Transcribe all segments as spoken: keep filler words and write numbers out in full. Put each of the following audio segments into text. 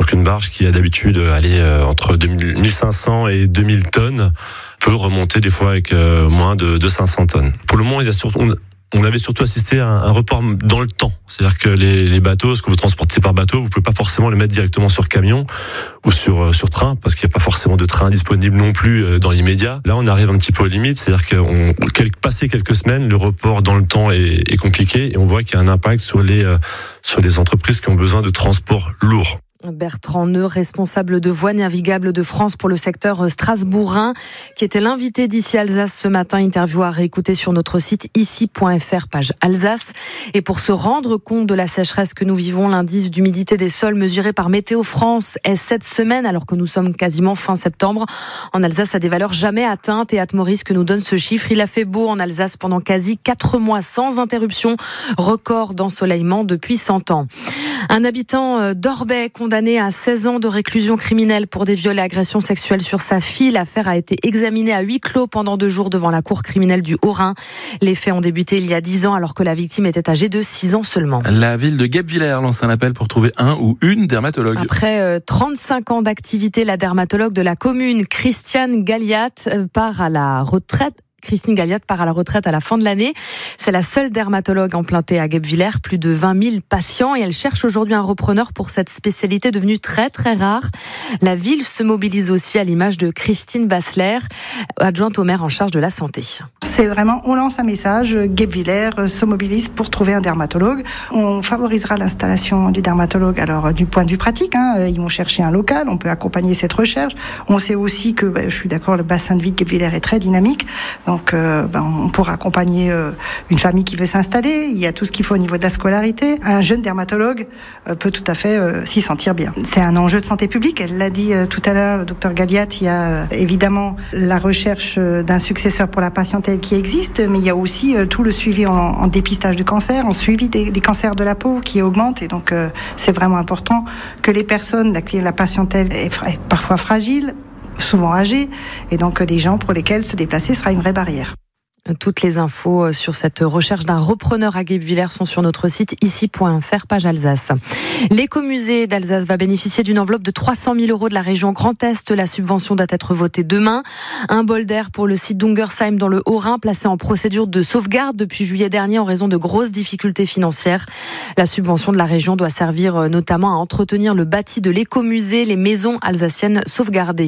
Donc une barge qui a d'habitude aller entre mille cinq cents et deux mille tonnes peut remonter des fois avec moins de, de cinq cents tonnes. Pour le moment, il y a surtout... On, On avait surtout assisté à un report dans le temps. C'est-à-dire que les, les bateaux, ce que vous transportez par bateau, vous pouvez pas forcément le mettre directement sur camion ou sur, sur train, parce qu'il n'y a pas forcément de train disponible non plus dans l'immédiat. Là, on arrive un petit peu aux limites. C'est-à-dire qu'on, passé quelques semaines, le report dans le temps est, est compliqué et on voit qu'il y a un impact sur les, sur les entreprises qui ont besoin de transports lourds. Bertrand Neu, responsable de Voies navigables de France pour le secteur strasbourgeois, qui était l'invité d'Ici Alsace ce matin. Interview à réécouter sur notre site ici point f r, page Alsace. Et pour se rendre compte de la sécheresse que nous vivons, l'indice d'humidité des sols mesuré par Météo France est cette semaine, alors que nous sommes quasiment fin septembre. En Alsace, à des valeurs jamais atteintes. Et Maurice que nous donne ce chiffre. Il a fait beau en Alsace pendant quasi quatre mois sans interruption. Record d'ensoleillement depuis cent ans. Un habitant d'Orbey condamné à seize ans de réclusion criminelle pour des viols et agressions sexuelles sur sa fille. L'affaire a été examinée à huis clos pendant deux jours devant la cour criminelle du Haut-Rhin. Les faits ont débuté il y a dix ans alors que la victime était âgée de six ans seulement. La ville de Guebwiller lance un appel pour trouver un ou une dermatologue. Après euh, trente-cinq ans d'activité, la dermatologue de la commune, Christiane Galliat, euh, part à la retraite. Christine Galliat part à la retraite à la fin de l'année. C'est la seule dermatologue implantée à Guebwiller, plus de vingt mille patients, et elle cherche aujourd'hui un repreneur pour cette spécialité devenue très très rare. La ville se mobilise aussi à l'image de Christine Bassler, adjointe au maire en charge de la santé. C'est vraiment, on lance un message, Guebwiller se mobilise pour trouver un dermatologue. On favorisera l'installation du dermatologue, alors du point de vue pratique, hein, ils vont chercher un local, on peut accompagner cette recherche. On sait aussi que, ben, je suis d'accord, le bassin de vie de Guebwiller est très dynamique. Donc, euh, ben, on pourra accompagner euh, une famille qui veut s'installer. Il y a tout ce qu'il faut au niveau de la scolarité. Un jeune dermatologue euh, peut tout à fait euh, s'y sentir bien. C'est un enjeu de santé publique. Elle l'a dit euh, tout à l'heure, le docteur Galliat. Il y a euh, évidemment la recherche euh, d'un successeur pour la patientèle qui existe, mais il y a aussi euh, tout le suivi en, en dépistage du cancer, en suivi des, des cancers de la peau qui augmentent. Et donc, euh, c'est vraiment important que les personnes, la, la patientèle est, est parfois fragile, souvent âgés, et donc des gens pour lesquels se déplacer sera une vraie barrière. Toutes les infos sur cette recherche d'un repreneur à Guebwiller sont sur notre site ici point f r, page Alsace. L'écomusée d'Alsace va bénéficier d'une enveloppe de trois cent mille euros de la région Grand Est. La subvention doit être votée demain. Un bol d'air pour le site d'Ungersheim dans le Haut-Rhin, placé en procédure de sauvegarde depuis juillet dernier en raison de grosses difficultés financières. La subvention de la région doit servir notamment à entretenir le bâti de l'écomusée, les maisons alsaciennes sauvegardées.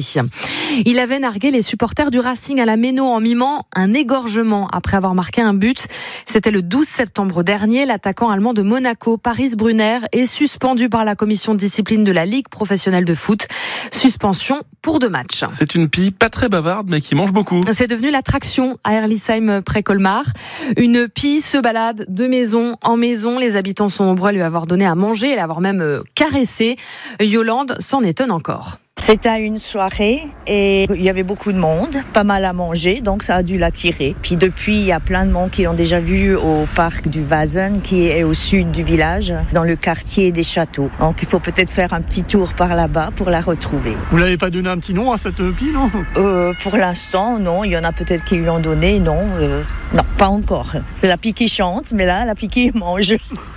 Il avait nargué les supporters du Racing à la Méno en mimant un égorgement après avoir marqué un but. C'était le douze septembre dernier. L'attaquant allemand de Monaco, Paris Brunner, est suspendu par la commission de discipline de la Ligue professionnelle de foot. Suspension pour deux matchs. C'est une pie pas très bavarde, mais qui mange beaucoup. C'est devenu l'attraction à Herlisheim près Colmar. Une pie se balade de maison en maison. Les habitants sont nombreux à lui avoir donné à manger et l'avoir même caressé. Yolande s'en étonne encore. C'était une soirée et il y avait beaucoup de monde, pas mal à manger, donc ça a dû l'attirer. Puis depuis, il y a plein de monde qui l'ont déjà vu au parc du Wazen, qui est au sud du village, dans le quartier des Châteaux. Donc il faut peut-être faire un petit tour par là-bas pour la retrouver. Vous l'avez pas donné un petit nom à cette pie, non euh, Pour l'instant, non. Il y en a peut-être qui lui ont donné, non. Euh, non, pas encore. C'est la pie qui chante, mais là, la pie qui mange.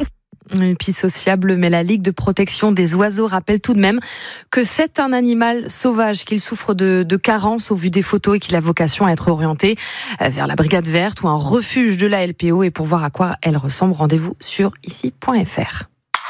Une pie sociable, mais la Ligue de protection des oiseaux rappelle tout de même que c'est un animal sauvage, qu'il souffre de, de carences au vu des photos et qu'il a vocation à être orienté vers la Brigade Verte ou un refuge de la L P O. Et pour voir à quoi elle ressemble, rendez-vous sur ici point f r.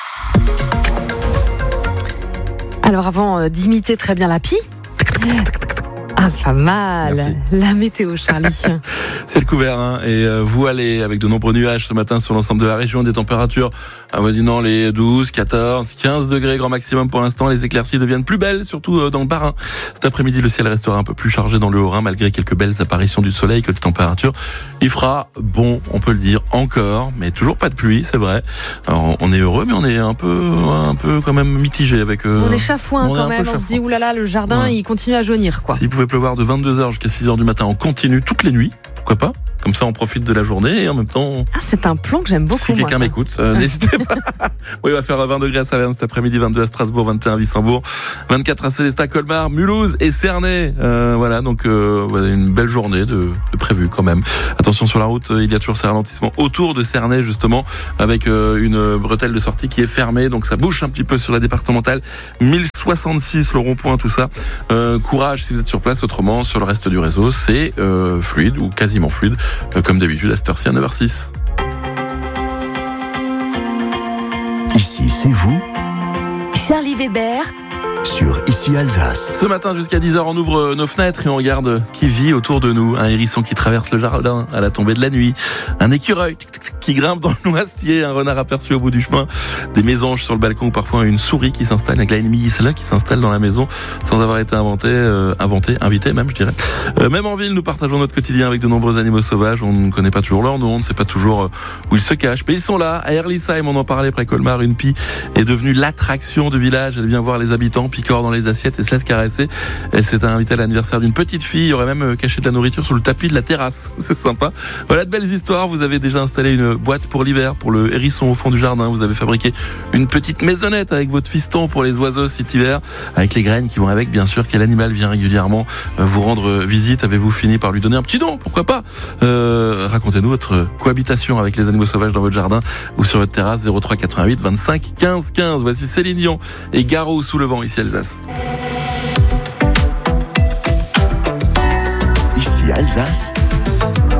Alors avant d'imiter très bien la pie... Ah, pas mal. Merci. La météo, Charlie. C'est le couvert, hein, et euh, voilé avec de nombreux nuages ce matin sur l'ensemble de la région, des températures avoisinant les douze, quatorze, quinze degrés grand maximum pour l'instant. Les éclaircies deviennent plus belles, surtout euh, dans le Bas-Rhin. Cet après-midi, le ciel restera un peu plus chargé dans le Haut-Rhin, malgré quelques belles apparitions du soleil. Côté température, il fera bon, on peut le dire, encore, mais toujours pas de pluie, c'est vrai. Alors, on est heureux, mais on est un peu, un peu quand même mitigé avec. Euh, on est chafouin quand même. On se dit oulala, le jardin, ouais. Il continue à jaunir, quoi. S'il pouvait pleuvoir de vingt-deux heures jusqu'à six heures du matin en continu toutes les nuits, pourquoi pas? Comme ça, on profite de la journée et en même temps... Ah, c'est un plan que j'aime beaucoup, Si quelqu'un moi, m'écoute, euh, n'hésitez pas. Oui, il va faire vingt degrés à Saverne cet après-midi, vingt-deux à Strasbourg, vingt et un à Wissembourg, vingt-quatre à Célestat, Colmar, Mulhouse et Cernay. Euh, voilà, donc euh, voilà, une belle journée de, de prévue quand même. Attention sur la route, il y a toujours ces ralentissements autour de Cernay, justement, avec euh, une bretelle de sortie qui est fermée. Donc ça bouge un petit peu sur la départementale mille soixante-six, le rond-point, tout ça. Euh, courage si vous êtes sur place, autrement, sur le reste du réseau, c'est euh, fluide ou quasiment fluide, euh, comme d'habitude à cette heure-ci à neuf heures six. Ici, c'est vous, Charlie Weber, sur Ici Alsace. Ce matin jusqu'à dix heures, on ouvre nos fenêtres et on regarde qui vit autour de nous. Un hérisson qui traverse le jardin à la tombée de la nuit, un écureuil qui grimpe dans le noisetier, un renard aperçu au bout du chemin, des mésanges sur le balcon ou parfois une souris qui s'installe, avec la ennemie, celle-là qui s'installe dans la maison sans avoir été inventé, euh, inventé, invité même, je dirais. Euh, même en ville, nous partageons notre quotidien avec de nombreux animaux sauvages. On ne connaît pas toujours leur nom, on ne sait pas toujours où ils se cachent, mais ils sont là. À Erlisheim, on en parlait près Colmar, une pie est devenue l'attraction du village. Elle vient voir les habitants, picore dans les assiettes et se laisse caresser. Elle s'est invitée à l'anniversaire d'une petite fille. Il aurait même caché de la nourriture sur le tapis de la terrasse. C'est sympa. Voilà de belles histoires. Vous avez déjà installé une boîte pour l'hiver, pour le hérisson au fond du jardin. Vous avez fabriqué une petite maisonnette avec votre fiston pour les oiseaux cet hiver, avec les graines qui vont avec, bien sûr. Quel animal vient régulièrement vous rendre visite? Avez-vous fini par lui donner un petit don? Pourquoi pas? euh, Racontez-nous votre cohabitation avec les animaux sauvages dans votre jardin ou sur votre terrasse. Zéro trois quatre-vingt-huit vingt-cinq quinze quinze. Voici Céline Dion et Garot sous le vent, ici Alsace. Ici Alsace,